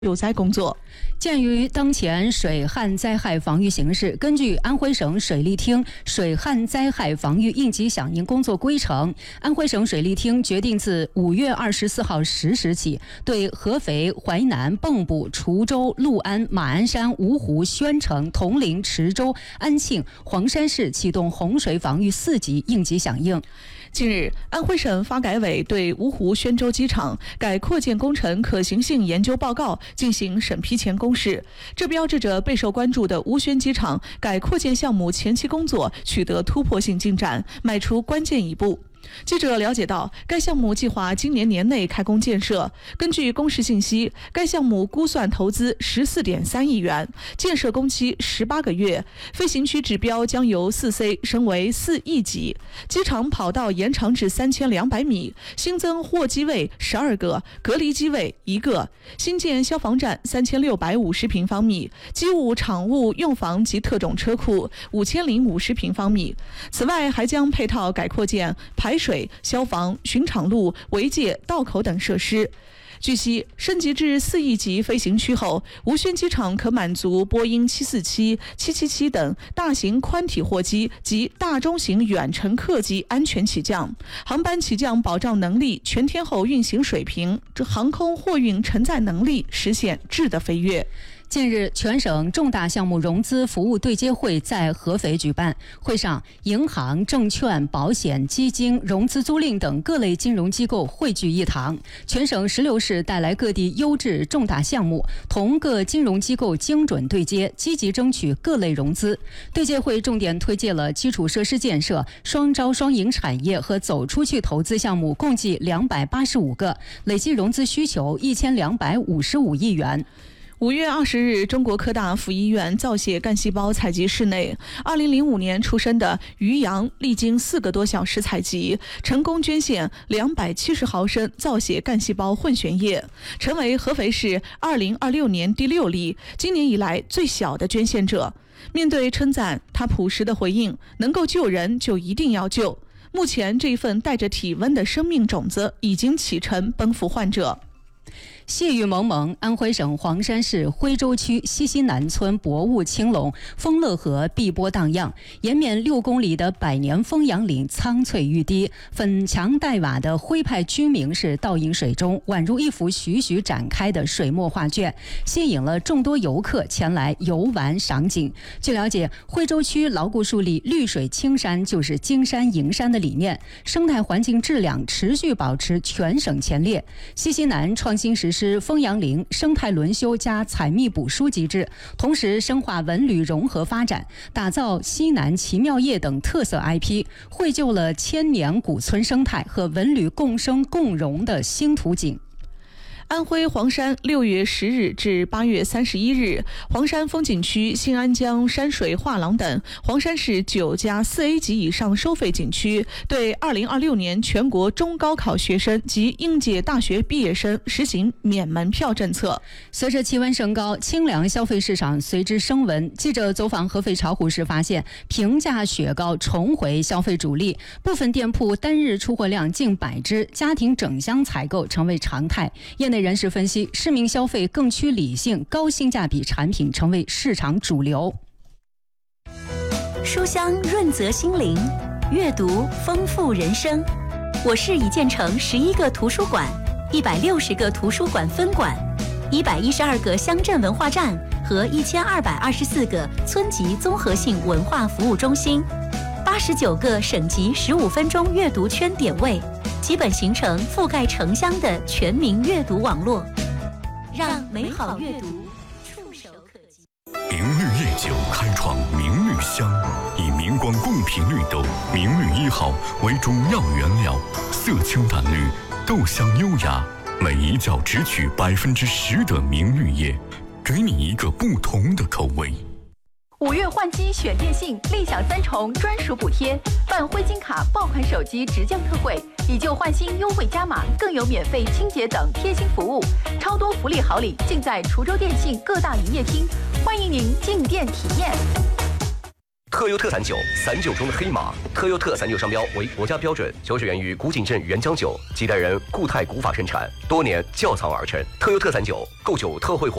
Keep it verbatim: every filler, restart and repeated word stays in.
救灾工作。 鉴于当前水旱灾害防御形势，根据安徽省水利厅水旱灾害防御应急响应工作规程，安徽省水利厅决定自五月二十四号十时起，对合肥、淮南、蚌埠、滁州、六安、马鞍山、芜湖、宣城、铜陵、池州、安庆、黄山市启动洪水防御四级应急响应。 近日，安徽省发改委对芜湖宣州机场改扩建工程可行性研究报告进行审批前公示，这标志着备受关注的芜宣机场改扩建项目前期工作取得突破性进展，迈出关键一步。记者了解到，该项目计划今年年内开工建设。根据公示信息，该项目估算投资十四点三亿元，建设工期十八个月，飞行区指标将由四 C 升为四 E 级，机场跑道延长至三千两百米，新增货机位十二个，隔离机位一个，新建消防站三千六百五十平方米，机务、场务、用房及特种车库五千零五十平方米。此外，还将配套改扩建排水、消防、巡场路、围界、道口等设施。据悉，升级至四 E 级飞行区后，芜宣机场可满足波音七四七、七七七等大型宽体货机及大中型远程客机安全起降，航班起降保障能力、全天候运行水平、航空货运承载能力实现质的飞跃。 近日，全省重大项目融资服务对接会在合肥举办。会上，银行、证券、保险、基金、融资租赁等各类金融机构汇聚一堂。全省十六市带来各地优质重大项目，同各金融机构精准对接，积极争取各类融资。对接会重点推介了基础设施建设、双招双赢产业和走出去投资项目，共计两百八十五个，累计融资需求一千两百五十五亿元。 五月二十日，中国科大附医院造血干细胞采集室内，二零零五年出生的于洋历经四个多小时采集，成功捐献两百七十毫升造血干细胞混血液，成为合肥市二零二六年第六例，今年以来最小的捐献者。面对称赞，他朴实的回应：能够救人就一定要救。目前，这一份带着体温的生命种子已经启程奔赴患者。 细雨蒙蒙，安徽省黄山市徽州区西溪南村薄雾青龙，丰乐河碧波荡漾，延绵六公里的百年枫杨岭苍翠欲滴，粉墙黛瓦的徽派居民是倒映水中，宛如一幅徐徐展开的水墨画卷，吸引了众多游客前来游玩赏景。据了解，徽州区牢固树立绿水青山就是金山银山的理念，生态环境质量持续保持全省前列。西溪南创新实施枫杨林生态轮休加采蜜捕蔬机制，同时深化文旅融合发展，打造西南奇妙夜等特色 I P， 绘就了千年古村生态和文旅共生共荣的新图景。 安徽黄山六月十日至八月三十一日，黄山风景区、新安江山水画廊等黄山市九家四 A 级以上收费景区对二零二六年全国中高考学生及应届大学毕业生实行免门票政策。 随着气温升高，清凉消费市场随之升温。记者走访合肥巢湖时发现，平价雪糕重回消费主力，部分店铺单日出货量近百只，家庭整箱采购成为常态。业内人士分析，市民消费更趋理性，高性价比产品成为市场主流。 书香润泽心灵，阅读丰富人生。我市已建成十一个图书馆、一百六十个图书馆分馆、一百一十二个乡镇文化站和一千二百二十四个村级综合性文化服务中心，八十九个省级十五分钟阅读圈点位，基本形成覆盖城乡的全民阅读网络，让美好阅读触手可及。 明绿夜酒开创明绿香，以明光贡品绿豆明绿一号为中药原料，色清淡绿，豆香优雅，每一窖只取百分之十的明绿叶，给你一个不同的口味。 五月换机选电信，立享三重专属补贴，办灰金卡爆款手机直降特惠，以旧换新优惠加码，更有免费清洁等贴心服务，超多福利好礼尽在滁州电信各大营业厅，欢迎您进店体验。 特优特散酒，散酒中的黑马。特优特散酒商标为国家标准，酒水源于古井镇原浆酒，几代人固态古法生产，多年窖藏而成。特优特散酒，购酒特惠活。